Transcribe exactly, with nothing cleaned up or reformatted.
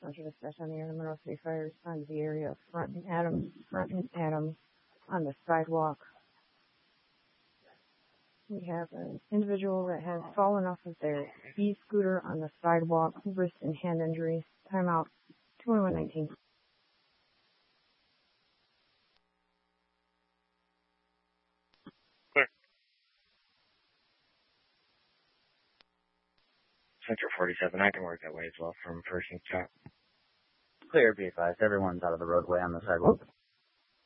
Central dispatch on the air. The Monroe City Fire responded to the area of Front and Adams, Front and Adams on the sidewalk. We have an individual that has fallen off of their e-scooter on the sidewalk, wrist and hand injuries. Timeout twenty-one nineteen. Clear. Central forty-seven, I can work that way as well from first and stop. Clear, be advised. Everyone's out of the roadway on the sidewalk.